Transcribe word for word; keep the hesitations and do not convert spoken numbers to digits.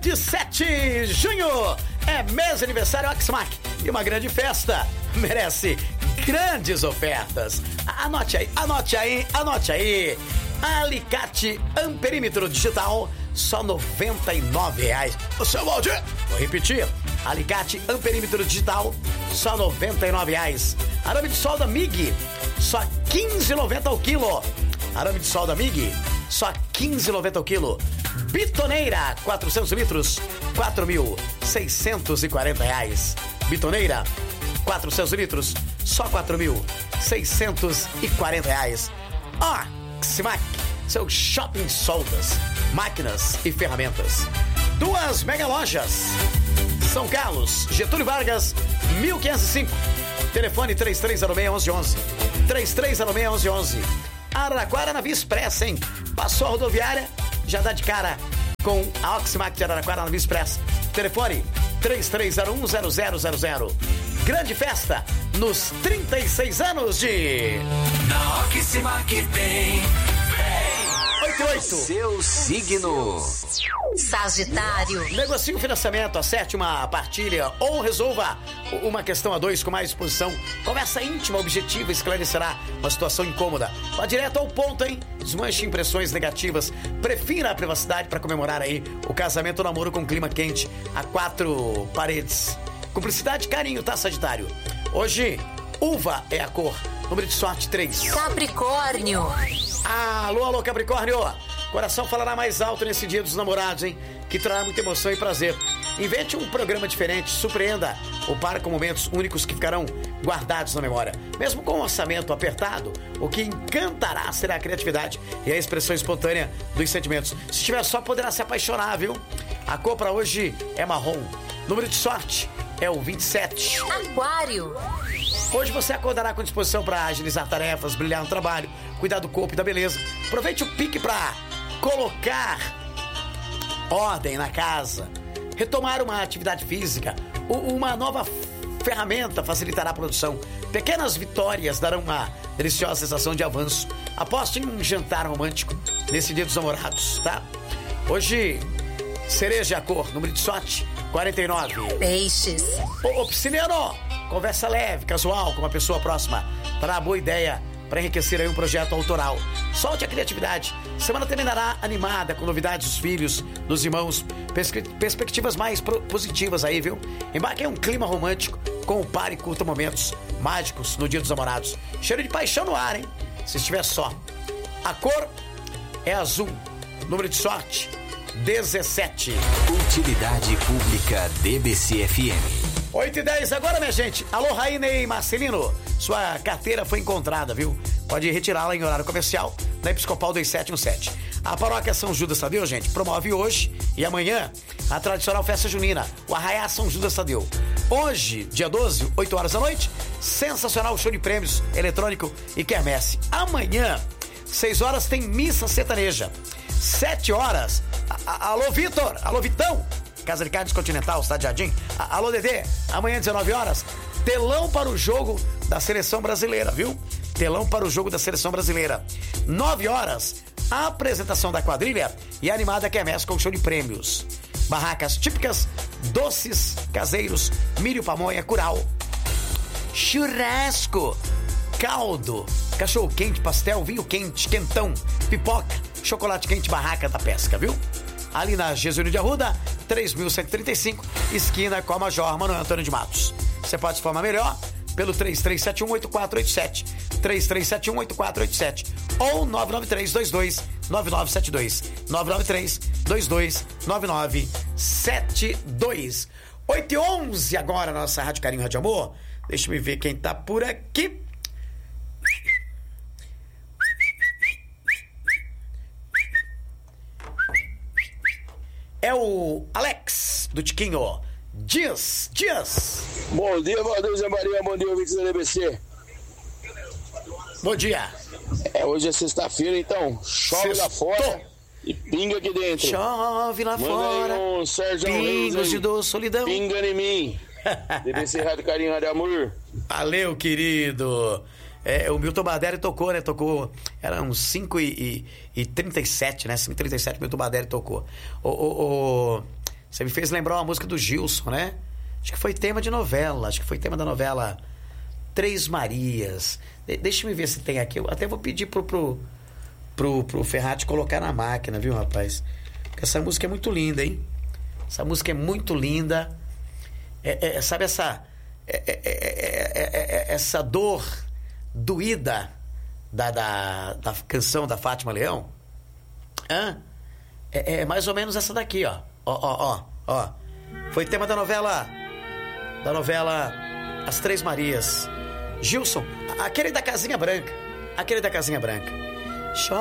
vinte e sete de junho é mês de aniversário Oxmac e uma grande festa merece grandes ofertas. Anote aí, anote aí, anote aí. Alicate amperímetro digital, só noventa e nove reais. O seu Valdir, vou repetir. Alicate amperímetro digital, só noventa e nove reais. Arame de solda M I G, só quinze reais e noventa centavos ao quilo. Arame de solda M I G, só quinze reais e noventa centavos ao quilo. Bitoneira, quatrocentos litros, quatro mil seiscentos e quarenta reais. Bitoneira, quatrocentos litros, só quatro mil seiscentos e quarenta reais. Oxmac, seu shopping soldas, máquinas e ferramentas. Duas mega lojas. São Carlos, Getúlio Vargas, mil quinhentos e cinco. Telefone três três zero seis, um um um um. três três zero seis, um um um um. Araraquara na Via Expressa, hein? Passou a rodoviária, já dá de cara com a Oxmac de Araraquara na Via Expressa. Telefone três três zero um, zero zero zero zero. Grande festa nos trinta e seis anos de... Na Oxmac tem... oito oito. Seu signo. Sagitário. Negocie o financiamento, acerte uma partilha ou resolva uma questão a dois com mais disposição. Conversa íntima, objetiva, esclarecerá uma situação incômoda. Vá direto ao ponto, hein? Desmanche impressões negativas. Prefira a privacidade para comemorar aí o casamento ou namoro com clima quente a quatro paredes. Cumplicidade e carinho, tá, Sagitário? Hoje, uva é a cor. Número de sorte três. Capricórnio. Alô, alô, Capricórnio. Coração falará mais alto nesse dia dos namorados, hein? Que trará muita emoção e prazer. Invente um programa diferente, surpreenda ou para com momentos únicos que ficarão guardados na memória. Mesmo com um orçamento apertado, o que encantará será a criatividade e a expressão espontânea dos sentimentos. Se tiver só, poderá se apaixonar, viu? A cor para hoje é marrom. Número de sorte é o vinte e sete. Aquário. Hoje você acordará com disposição para agilizar tarefas, brilhar no trabalho, cuidar do corpo e da beleza. Aproveite o pique para colocar ordem na casa, retomar uma atividade física, uma nova ferramenta facilitará a produção. Pequenas vitórias darão uma deliciosa sensação de avanço. Aposte em um jantar romântico nesse dia dos namorados, tá? Hoje, cereja a cor, número de sorte quarenta e nove. Peixes. Ô, ô piscineiro, conversa leve, casual com uma pessoa próxima. Para boa ideia para enriquecer aí um projeto autoral. Solte a criatividade. Semana terminará animada com novidades dos filhos, dos irmãos, perspe- perspectivas mais pro- positivas aí, viu? Embarque em um clima romântico com o par e curta momentos mágicos no dia dos namorados. Cheiro de paixão no ar, hein? Se estiver só. A cor é azul. Número de sorte dezessete. Utilidade Pública D B C F M. oito e dez agora, minha gente. Alô, Raína e Marcelino. Sua carteira foi encontrada, viu? Pode retirá-la em horário comercial na Episcopal dois sete um sete. A paróquia São Judas Tadeu, gente, promove hoje e amanhã a tradicional festa junina, o Arraiá São Judas Tadeu. Hoje, dia doze, oito horas da noite, sensacional show de prêmios eletrônico e quermesse. Amanhã, seis horas, tem missa sertaneja. sete horas, a, a, alô, Vitor, alô, Vitão, Casa de Carnes Continental, Cidade Jardim. A, alô, Dedê, amanhã, dezenove horas, telão para o jogo da Seleção Brasileira, viu? Telão para o jogo da Seleção Brasileira. nove horas, a apresentação da quadrilha e a animada quermesse com show de prêmios. Barracas típicas, doces caseiros, milho, pamonha, curau, churrasco, caldo, cachorro quente, pastel, vinho quente, quentão, pipoca, chocolate quente, barraca da pesca, viu? Ali na Jesuíno de Arruda, três mil cento e trinta e cinco, esquina com a Major Manuel Antônio de Matos. Você pode se informar melhor pelo três três sete um, oito quatro oito sete, três três sete um, oito quatro oito sete ou nove nove três dois dois nove nove sete dois, nove nove três dois dois nove nove sete dois. oito e onze agora, nossa Rádio Carinho, Rádio Amor. Deixa eu ver quem tá por aqui. É o Alex do Tiquinho. Dias, Dias. Bom dia, Valdir Zé Maria, bom dia, ouvintes da D B C. Bom dia. É, hoje é sexta-feira, então chove lá fora e pinga aqui dentro. Chove lá Manda fora, aí um Sérgio pingos Reis de aí. dor, solidão. Pinga em mim. D B C Rádio Carinho, Rádio Amor. Valeu, querido. É, o Milton Baderi tocou, né? Tocou, era uns cinco e trinta e sete, né? cinco e trinta e sete, Milton Baderi tocou. O, o, o Você me fez lembrar uma música do Gilson, né? Acho que foi tema de novela. Acho que foi tema da novela Três Marias. De- deixa eu ver se tem aqui. Eu até vou pedir pro, pro, pro, pro Ferrati colocar na máquina, viu, rapaz? Porque essa música é muito linda, hein? Essa música é muito linda. É, é, sabe essa... É, é, é, é, é, essa dor doída da, da, da canção da Fátima Leão? Hã? É, é mais ou menos essa daqui, ó. Ó, ó, ó, ó. Foi tema da novela... Da novela As Três Marias. Gilson, aquele da casinha branca. Aquele da casinha branca.